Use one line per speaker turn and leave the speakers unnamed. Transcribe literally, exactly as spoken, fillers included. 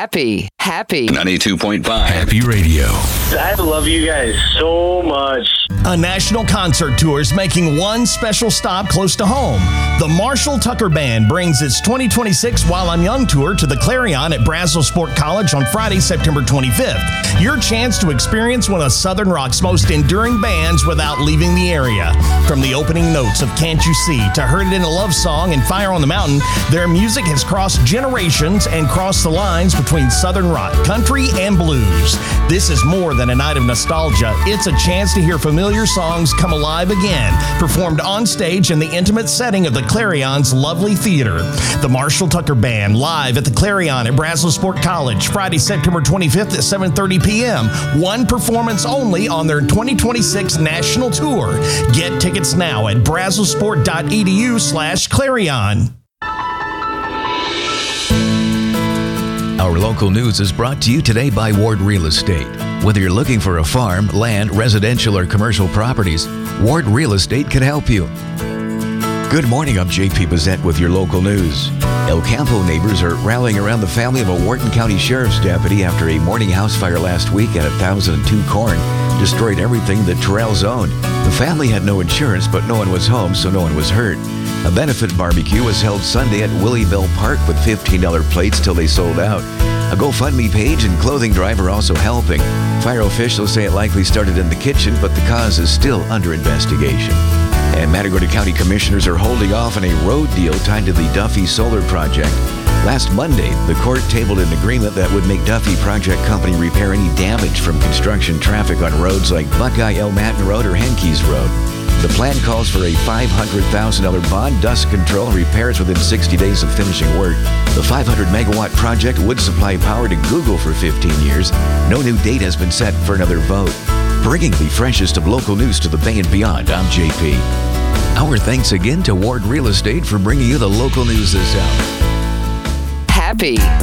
Happy, happy.
ninety-two point five
Happy Radio.
I love you guys so much.
A national concert tour is making one special stop close to home. The Marshall Tucker Band brings its twenty twenty-six While I'm Young tour to the Clarion at Brazos Sport College on Friday, September twenty-fifth. Your chance to experience one of Southern Rock's most enduring bands without leaving the area. From the opening notes of Can't You See to Heard It in a Love Song and Fire on the Mountain, their music has crossed generations and crossed the lines between Southern rock, country, and blues. This is more than a night of nostalgia. It's a chance to hear familiar songs come alive again, performed on stage in the intimate setting of the Clarion's lovely theater. The Marshall Tucker Band, live at the Clarion at Brazos Sport College, Friday, September twenty-fifth at seven thirty p.m. One performance only on their twenty twenty-six national tour. Get tickets now at brazosport.edu slash Clarion.
Our local news is brought to you today by Ward Real Estate. Whether you're looking for a farm, land, residential, or commercial properties, Ward Real Estate can help you. Good morning, I'm J P Bazette with your local news. El Campo neighbors are rallying around the family of a Wharton County Sheriff's deputy after a morning house fire last week at one thousand two Corn destroyed everything that Terrell's owned. The family had no insurance, but no one was home, so no one was hurt. A benefit barbecue was held Sunday at Willieville Park with fifteen dollars plates till they sold out. A GoFundMe page and clothing drive are also helping. Fire officials say it likely started in the kitchen, but the cause is still under investigation. And Matagorda County Commissioners are holding off on a road deal tied to the Duffy Solar Project. Last Monday, the court tabled an agreement that would make Duffy Project Company repair any damage from construction traffic on roads like Buckeye El Matin Road or Henkes Road. The plan calls for a five hundred thousand dollars bond, dust control, and repairs within sixty days of finishing work. The five hundred megawatt project would supply power to Google for fifteen years. No new date has been set for another vote. Bringing the freshest of local news to the Bay and beyond, I'm J P. Our thanks again to Ward Real Estate for bringing you the local news this hour.
Happy,